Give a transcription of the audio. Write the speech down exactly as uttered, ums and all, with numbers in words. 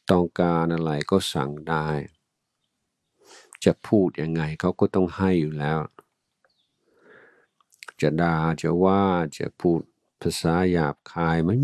ต้องการอะไรก็สั่งได้จะพูดยังไงเขาก็ต้องให้อยู่แล้วจะด่าจะว่าจะพูดภาษาหยาบคายไม่